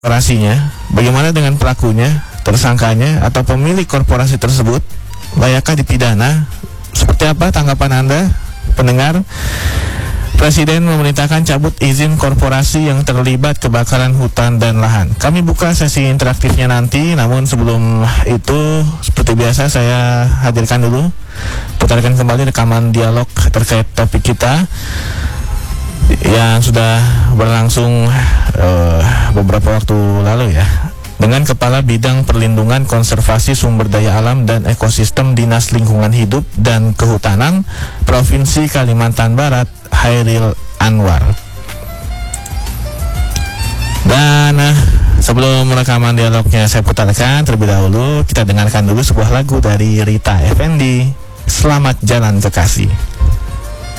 Operasinya, bagaimana dengan pelakunya, tersangkanya, atau pemilik korporasi tersebut? Layakkah dipidana? Seperti apa tanggapan Anda, pendengar? Presiden memerintahkan cabut izin korporasi yang terlibat kebakaran hutan dan lahan. Kami buka sesi interaktifnya nanti, namun sebelum itu, seperti biasa saya hadirkan dulu, putarkan kembali rekaman dialog terkait topik kita yang sudah berlangsung beberapa waktu lalu ya, dengan Kepala Bidang Perlindungan Konservasi Sumber Daya Alam dan Ekosistem Dinas Lingkungan Hidup dan Kehutanan Provinsi Kalimantan Barat, Hairil Anwar. Dan sebelum rekaman dialognya saya putarkan terlebih dahulu, kita dengarkan dulu sebuah lagu dari Rita Effendy, Selamat Jalan Kekasih.